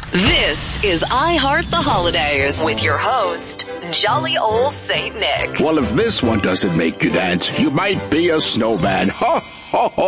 This is I Heart the Holidays with your host, Jolly Old Saint Nick. Well, if this one doesn't make you dance, you might be a snowman. Ho, ho, ho.